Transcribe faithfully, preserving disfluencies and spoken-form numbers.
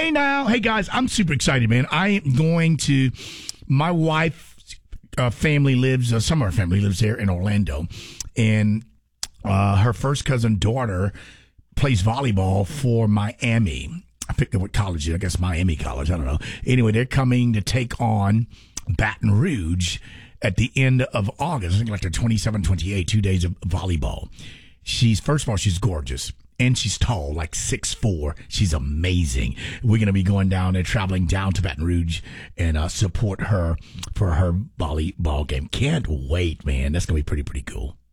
Hey now, hey guys, I'm super excited, man. I am going to, my wife's uh, family lives, uh, some of her family lives there in Orlando, and uh, her first cousin daughter plays volleyball for Miami. I picked up what college, I guess Miami College, I don't know. Anyway, they're coming to take on Baton Rouge at the end of August. I think like the twenty-seven, twenty-eight, two days of volleyball. She's, first of all, she's gorgeous. And she's tall, like six foot four. She's amazing. We're going to be going down there, traveling down to Baton Rouge and uh, support her for her volleyball game. Can't wait, man. That's going to be pretty, pretty cool.